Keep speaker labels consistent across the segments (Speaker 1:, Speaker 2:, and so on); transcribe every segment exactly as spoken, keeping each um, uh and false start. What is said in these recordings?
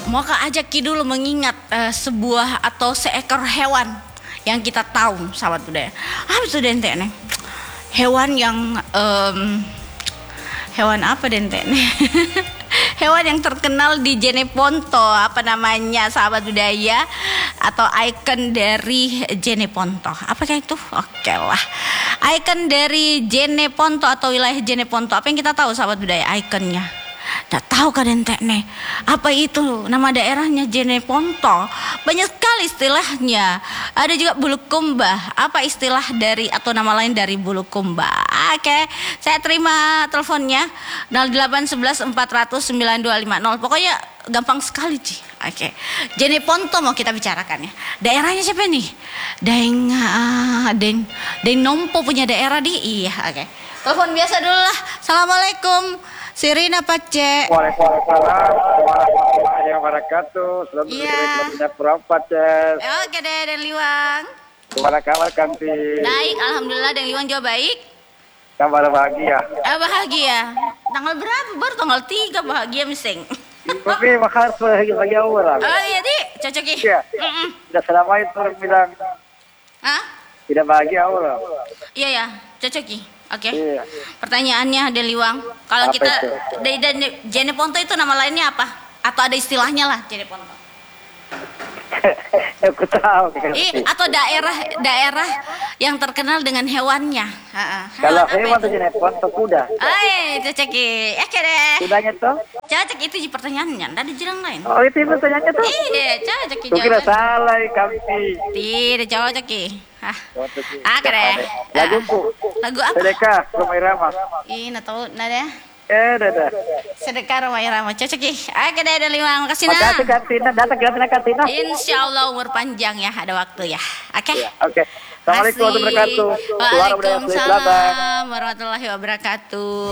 Speaker 1: Mau Kak ajak Ki dulu mengingat uh, sebuah atau seekor hewan yang kita tahu, sahabat budaya. Apa itu dente nih? Hewan yang um, hewan apa dente nih? Hewan yang terkenal di Jeneponto, apa namanya sahabat budaya, atau ikon dari Jeneponto. Apakah itu? Oke lah. Ikon dari Jeneponto atau wilayah Jeneponto. Apa yang kita tahu sahabat budaya ikonnya? Tidak tahu kalian teknik apa itu nama daerahnya Jeneponto? Banyak sekali istilahnya. Ada juga Bulukumba. Apa istilah dari atau nama lain dari Bulukumba? Oke, saya terima teleponnya nol delapan satu satu empat nol nol sembilan dua lima nol. Pokoknya gampang sekali Ci. Oke, Jeneponto mau kita bicarakan ya. Daerahnya siapa nih? Deng, uh, Deng, Deng Nompo punya daerah di. Iya, oke. Telepon biasa dulu lah. Assalamualaikum. Sirina Pace.
Speaker 2: Waalaikumsalam warahmatullahi wabarakatuh. Selamat
Speaker 1: Iya.
Speaker 2: berempat ya.
Speaker 1: Oke deh, Dan Liwang.
Speaker 2: Gimana kabar Kanti?
Speaker 1: Baik, alhamdulillah. Dan Liwang juga baik.
Speaker 2: Kabar bahagia.
Speaker 1: Eh, bahagia. Tanggal berapa? Baru tanggal tiga bahagia miseng.
Speaker 2: Tapi makar bahagia bahagia orang.
Speaker 1: Oh iya di, cocok ya.
Speaker 2: Iya.
Speaker 1: Mm-mm.
Speaker 2: Tidak selama itu orang bilang
Speaker 1: Hah?
Speaker 2: tidak bahagia orang.
Speaker 1: Iya ya, cocok ya. Oke.
Speaker 2: Iya.
Speaker 1: Pertanyaannya Dan Liwang, kalau
Speaker 2: Apa
Speaker 1: kita
Speaker 2: itu?
Speaker 1: dari dan Jeneponto itu nama lainnya apa? Atau ada istilahnya lah Jeneponto?
Speaker 2: Aku tahu.
Speaker 1: Ih, atau daerah-daerah yang terkenal dengan hewannya. Ha-ha.
Speaker 2: Kalau
Speaker 1: apa
Speaker 2: hewan
Speaker 1: itu?
Speaker 2: tuh jenis ponto kuda.
Speaker 1: Ay, cocok ya. Oke deh.
Speaker 2: Kudanya tuh?
Speaker 1: Cocok itu di pertanyaannya, tidak ada jalan lain.
Speaker 2: Oh itu pertanyaannya tuh?
Speaker 1: Iya, cocok ya
Speaker 2: Aku kira
Speaker 1: jawaban.
Speaker 2: salah Kanti.
Speaker 1: Tidak cocok ya. Hah.
Speaker 2: Cocok, Ki.
Speaker 1: Oke deh.
Speaker 2: Laguku.
Speaker 1: Lagu apa?
Speaker 2: Sedekah Romai Rama.
Speaker 1: Ih, nggak tahu, nada.
Speaker 2: Eh, dadah.
Speaker 1: Sedekah Romai Rama, cocok ya. Oke deh, Dan Liwang, makasih nah.
Speaker 2: Makasih Kantina, datang ke Kantina.
Speaker 1: Insya Allah umur panjang ya, ada waktu ya. Oke.
Speaker 2: Ya, oke. Assalamualaikum warahmatullahi wabarakatuh. Suara budaya Sulawesi Selatan.
Speaker 1: Waalaikumsalam warahmatullahi wabarakatuh.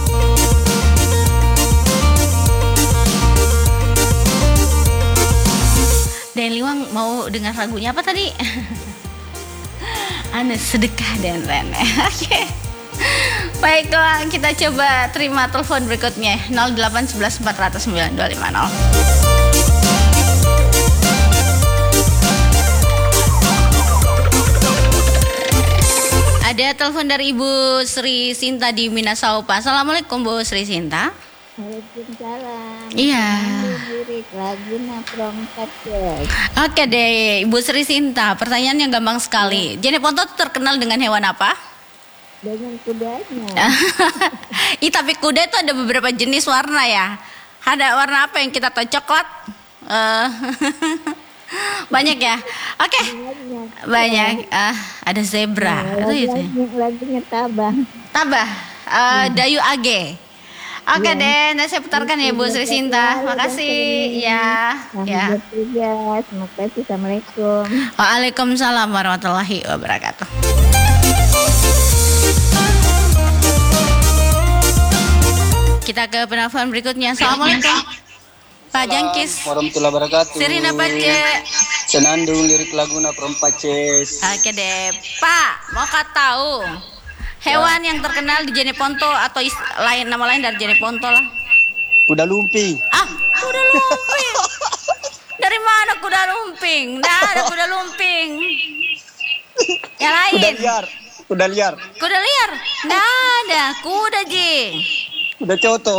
Speaker 1: Dan Liwang mau dengar lagunya apa tadi? Anu sedekah dan Rene. Oke. Baiklah, kita coba terima telepon berikutnya nol delapan satu satu empat nol nol sembilan dua lima nol. Ada telepon dari Ibu Sri Sinta di Minasaupa. Assalamualaikum Bu Sri Sinta.
Speaker 3: Waalaikumsalam.
Speaker 1: Iya.
Speaker 3: Lirik Laguna Perompat ya.
Speaker 1: Oke deh, Ibu Sri Sinta. Pertanyaannya gampang sekali. Jeneponto itu terkenal dengan hewan apa?
Speaker 3: Dengan kudanya.
Speaker 1: Ih, tapi kuda itu ada beberapa jenis warna ya. Ada warna apa yang kita tahu? Coklat? Eh, banyak ya. Oke.
Speaker 3: Banyak.
Speaker 1: Banyak. Ah, ada zebra.
Speaker 3: Nah,
Speaker 1: itu itu.
Speaker 3: lagunya, lagunya Tabang.
Speaker 1: Tambah. Eh, Dayu Age. Oke deh, nanti saya putarkan ya Bu Sri Sinta. Makasih. Ya. Ya.
Speaker 3: Selamat bertugas. Terima kasih. Assalamualaikum.
Speaker 1: Waalaikumsalam warahmatullahi wabarakatuh. Kita ke penelpon berikutnya. Assalamualaikum Pak Jangkis.
Speaker 4: Warahmatullahi wabarakatuh.
Speaker 1: Sirina Pace.
Speaker 4: Senandung lirik Laguna Perompaces.
Speaker 1: Oke deh Pak, mau kau tahu hewan yang terkenal di Jeneponto atau is- lain nama lain dari Jeneponto lah?
Speaker 4: Kuda lumping.
Speaker 1: Ah, kuda lumping. Dari mana kuda lumping? Nggak ada kuda lumping. Yang lain?
Speaker 4: Kuda liar. Kuda liar.
Speaker 1: Kuda liar? Nggak ada. Kuda Ji.
Speaker 4: Kuda coto.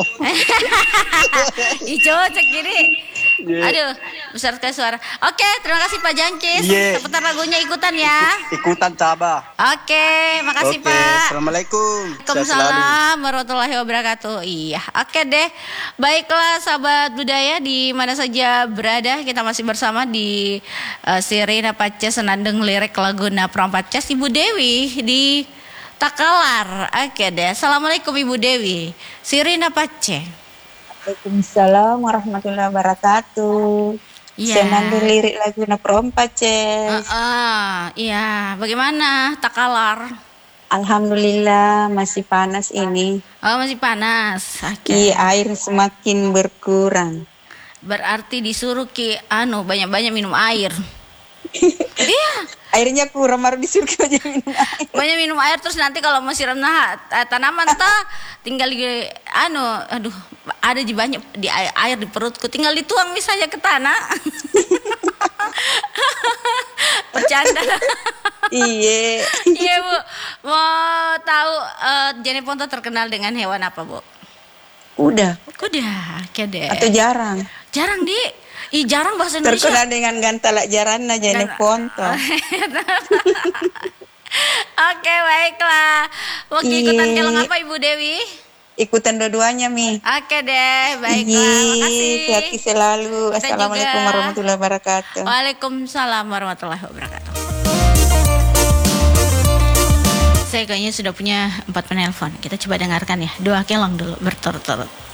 Speaker 1: Ih cocok gini.
Speaker 4: Yeah.
Speaker 1: Aduh, besar sekali suara. Oke, terima kasih Pak Jangkis.
Speaker 4: Yeah.
Speaker 1: Seputar lagunya ikutan ya.
Speaker 4: Ikutan Sabah.
Speaker 1: Oke, makasih
Speaker 4: Oke,
Speaker 1: Pak.
Speaker 4: Assalamualaikum. Sehat selalu.
Speaker 1: Waalaikumsalam warahmatullahi wabarakatuh. Iya, oke deh. Baiklah sahabat budaya di mana saja berada, kita masih bersama di uh, Sirina Pace Senandung Lirik Laguna Perompat Ces Ibu Dewi di Takalar. Oke deh. Assalamualaikum Ibu Dewi. Sirina Pace.
Speaker 3: Waalaikumsalam warahmatullahi wabarakatuh.
Speaker 1: Iya.
Speaker 3: Senandung lirik Laguna Perompat
Speaker 1: Uh, uh, iya, bagaimana Takalar?
Speaker 3: Alhamdulillah masih panas ini.
Speaker 1: Oh, masih panas. Oke.
Speaker 3: Ki air semakin berkurang.
Speaker 1: Berarti disuruh Ki anu banyak-banyak minum air. Iya.
Speaker 3: Airnya kurang, baru disuruh aja minum air.
Speaker 1: Banyak minum air, terus nanti kalau mau siram nah, eh, tanaman tah tinggal di anu aduh ada di banyak di air, air di perutku, tinggal dituang misalnya ke tanah. Bercanda.
Speaker 3: Iya.
Speaker 1: Iya Bu, mau tahu uh, Jane Ponto terkenal dengan hewan apa Bu?
Speaker 3: Udah.
Speaker 1: Kuda, kede.
Speaker 3: Atau jarang.
Speaker 1: Jarang di, ih jarang bahasa Indonesia.
Speaker 3: Terkenal dengan gantala jarana Jane Ponto.
Speaker 1: Oke baiklah. Mau ikutan
Speaker 3: Iya.
Speaker 1: keleng apa Ibu Dewi?
Speaker 3: Ikutan dua-duanya Mi.
Speaker 1: Oke deh, baiklah. Makasih.
Speaker 3: Iya, sehat selalu.
Speaker 1: Kita
Speaker 3: Assalamualaikum
Speaker 1: juga.
Speaker 3: warahmatullahi wabarakatuh.
Speaker 1: Waalaikumsalam warahmatullahi wabarakatuh. Saya kayaknya sudah punya empat penelpon. Kita coba dengarkan ya. Dua keleng dulu berturut-turut.